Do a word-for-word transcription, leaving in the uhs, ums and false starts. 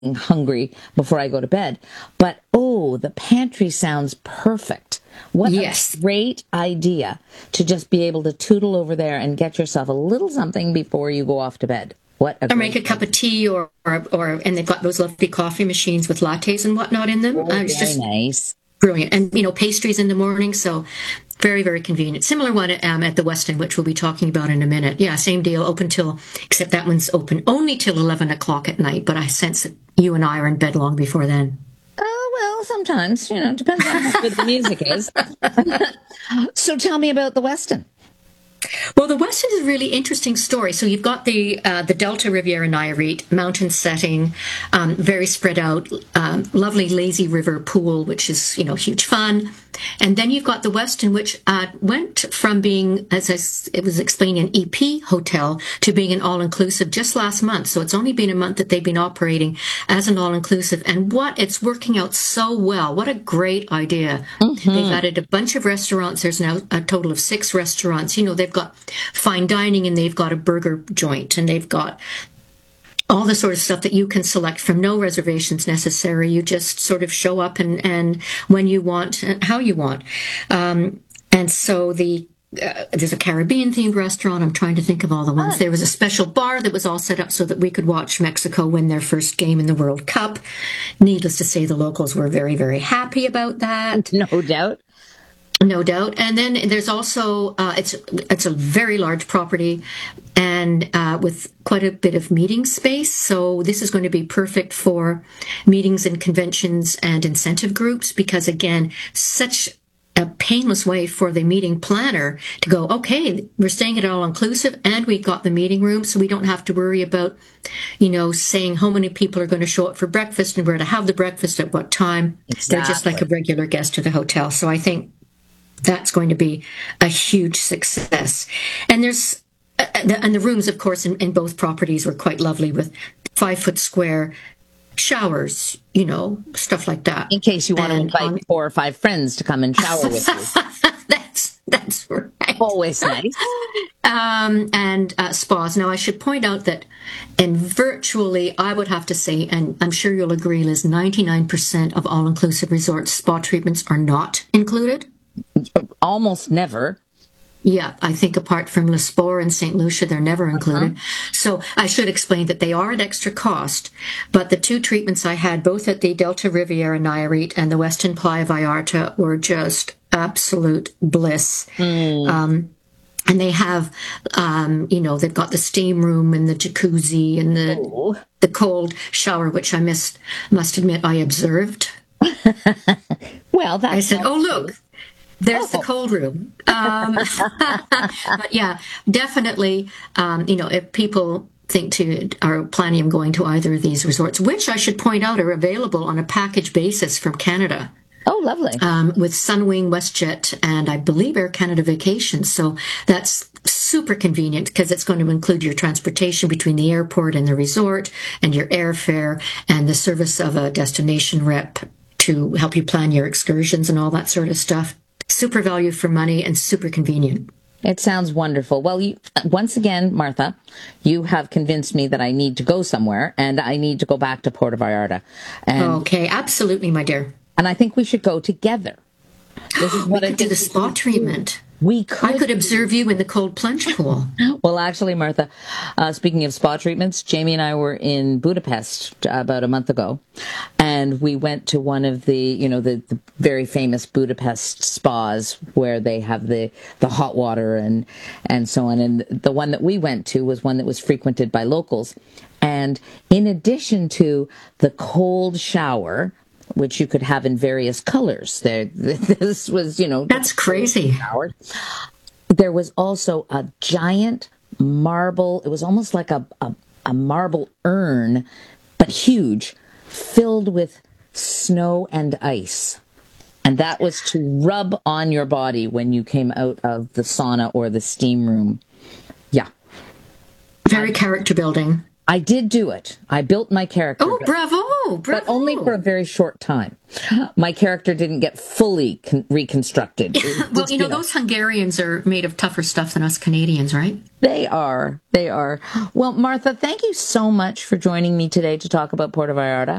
hungry before I go to bed. But oh, the pantry sounds perfect. What Yes. a great idea to just be able to tootle over there and get yourself a little something before you go off to bed. What a Or make great a cup idea. of tea, or, or, or, and they've got those lovely coffee machines with lattes and whatnot in them. Oh, Uh, it's very just nice. brilliant. And, you know, pastries in the morning. So very, very convenient. Similar one um, at the Westin, which we'll be talking about in a minute. Yeah, same deal, open till, except that one's open only till eleven o'clock at night. But I sense that you and I are in bed long before then. Oh, well, sometimes, you know, depends on how good the music is. So tell me about the Westin. Well, the Westin is a really interesting story. So you've got the uh, the Delta Riviera Nayarit, mountain setting, um, very spread out, um, lovely lazy river pool, which is, you know, huge fun. And then you've got the Westin, which uh, went from being, as I s it was explained, an E P hotel to being an all-inclusive just last month. So it's only been a month that they've been operating as an all-inclusive. And what, it's working out so well. What a great idea. They've Hmm. added a bunch of restaurants. There's now a total of six restaurants. You know, they've got fine dining, and they've got a burger joint, and they've got all the sort of stuff that you can select from, no reservations necessary. You just sort of show up and, and when you want and how you want. Um, and so the uh, there's a Caribbean themed restaurant. I'm trying to think of all the ones. Fun. There was a special bar that was all set up so that we could watch Mexico win their first game in the World Cup. Needless to say, the locals were very, very happy about that. No doubt. No doubt. And then there's also uh, it's it's a very large property, and uh, with quite a bit of meeting space. So this is going to be perfect for meetings and conventions and incentive groups, because again, such a painless way for the meeting planner to go, okay, we're staying at all inclusive and we've got the meeting room, so we don't have to worry about, you know, saying how many people are going to show up for breakfast and where to have the breakfast at what time. They're just like a Exactly. regular guest to the hotel. So I think that's going to be a huge success. And there's uh, and the rooms, of course, in, in both properties were quite lovely, with five foot square showers, you know, stuff like that. In case you want to And invite on four or five friends to come and shower with you. that's that's right. Always nice. Um, and uh, spas. Now, I should point out that in virtually, I would have to say, and I'm sure you'll agree, Liz, ninety-nine percent of all inclusive resorts, spa treatments are not included. Almost never. Yeah, I think apart from Le Sport and Saint Lucia, they're never Uh-huh. included. So I should explain that they are at extra cost, but the two treatments I had, both at the Delta Riviera Nayarit and the Westin Playa Vallarta, were just absolute bliss. Mm. And they have, um, you know, they've got the steam room and the jacuzzi and the Oh. the cold shower, which I missed, must admit I observed. Well, I that's said, nice "Oh, too. look, there's the Oh. cold room." Um, but yeah, definitely, um, you know, if people think to are planning on going to either of these resorts, which I should point out are available on a package basis from Canada, Oh, lovely. um, with Sunwing, WestJet, and I believe Air Canada Vacations. So that's super convenient because it's going to include your transportation between the airport and the resort, and your airfare, and the service of a destination rep to help you plan your excursions and all that sort of stuff. Super value for money and super convenient. It sounds wonderful. Well, you, once again, Martha, you have convinced me that I need to go somewhere, and I need to go back to Puerto Vallarta. And Okay, absolutely, my dear. and I think we should go together. This is We what I could do think the we spa should do. treatment. We I could. could observe you in the cold plunge pool. Well, actually, Martha, uh, speaking of spa treatments, Jamie and I were in Budapest about a month ago, and we went to one of the, you know, the, the very famous Budapest spas where they have the, the hot water and, and so on. And the one that we went to was one that was frequented by locals. And in addition to the cold shower, which you could have in various colors, there, this was, you know, That's crazy. shower. There was also a giant marble, it was almost like a, a, a marble urn, but huge, filled with snow and ice. And that was to rub on your body when you came out of the sauna or the steam room. Yeah. Very character building. I did do it. I built my character. Oh, but, bravo, bravo. but only for a very short time. My character didn't get fully con- reconstructed. Well, you know, those Hungarians are made of tougher stuff than us Canadians, right? They are. They are. Well, Martha, thank you so much for joining me today to talk about Puerto Vallarta.